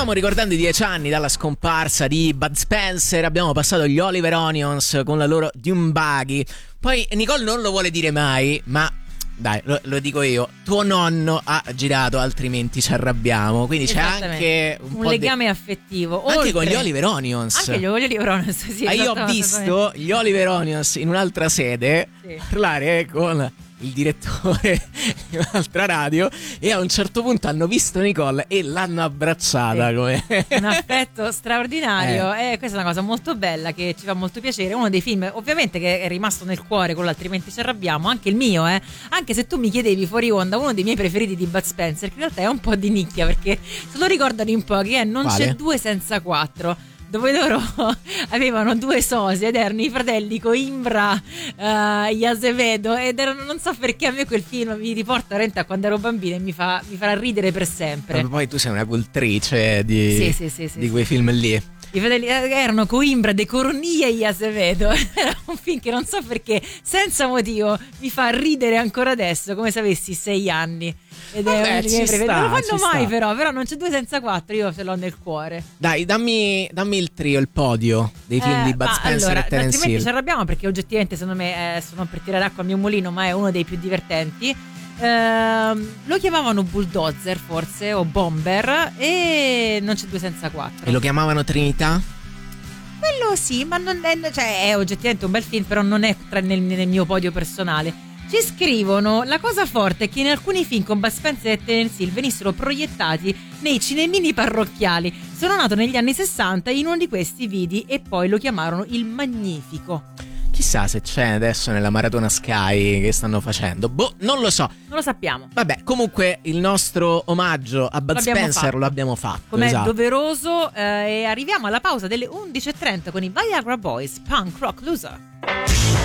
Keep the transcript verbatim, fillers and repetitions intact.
Stavamo ricordando i dieci anni dalla scomparsa di Bud Spencer, abbiamo passato gli Oliver Onions con la loro Dune Buggy. Poi Nicole non lo vuole dire mai, ma dai, lo, lo dico io, tuo nonno ha girato Altrimenti ci arrabbiamo, quindi c'è anche un, un po' legame de... affettivo anche oltre... con gli Oliver Onions. Anche gli Oliver Onions, sì. Ah, io ho visto gli Oliver Onions in un'altra sede, sì, parlare con il direttore di un'altra radio, e a un certo punto hanno visto Nicole e l'hanno abbracciata, sì, come un affetto straordinario. E eh. eh, questa è una cosa molto bella che ci fa molto piacere. Uno dei film ovviamente che è rimasto nel cuore con Altrimenti ci arrabbiamo, anche il mio, eh anche se tu mi chiedevi fuori onda uno dei miei preferiti di Bud Spencer, che in realtà è un po' di nicchia perché se lo ricordano in pochi, eh, non Quale? C'è due senza quattro, dove loro avevano due sosie ed erano i fratelli Coimbra uh, e Azevedo, ed erano, non so perché a me quel film mi riporta veramente a quando ero bambina e mi fa mi farà ridere per sempre. Ma poi tu sei una cultrice di, sì, sì, sì, sì, di sì. quei film lì. I fratelli erano Coimbra, De Cornia e Azevedo. Era un film che non so perché, senza motivo, mi fa ridere ancora adesso, come se avessi sei anni. Ed Vabbè, è uno dei miei preferiti. sta, Non lo fanno mai, sta. però, però non c'è due senza quattro, io ce l'ho nel cuore. Dai, dammi, dammi il trio, il podio dei film eh, di Bud Spencer allora, e Terence Altrimenti Hill. ci arrabbiamo perché oggettivamente secondo me eh, sono per tirare acqua al mio mulino, ma è uno dei più divertenti. Uh, lo chiamavano Bulldozer forse o Bomber, e non c'è due senza quattro. E lo chiamavano Trinità? Quello sì, ma non è, cioè, è oggettivamente un bel film, però non è tra nel, nel mio podio personale. Ci scrivono: la cosa forte è che in alcuni film con Bud Spencer e Terence Hill venissero proiettati nei cinemini parrocchiali. Sono nato negli anni sessanta, in uno di questi vidi e poi lo chiamarono Il Magnifico. Chissà se c'è adesso nella Maratona Sky che stanno facendo. Boh, non lo so. Non lo sappiamo. Vabbè, comunque il nostro omaggio a Bud L'abbiamo Spencer fatto. lo abbiamo fatto. Com'è esatto. doveroso, eh, e arriviamo alla pausa delle undici e trenta con i Viagra Boys, Punk Rock Loser.